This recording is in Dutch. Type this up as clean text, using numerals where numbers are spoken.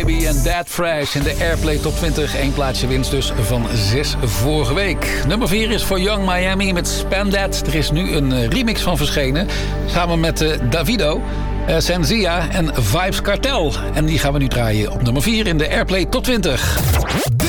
Baby en Dead Fresh in de Airplay Top 20. Eén plaatsje winst dus van 6 vorige week. Nummer 4 is voor Young Miami met Spam That. Er is nu een remix van verschenen. Samen met Davido, Senzia en Vibes Cartel. En die gaan we nu draaien op nummer 4 in de Airplay Top 20.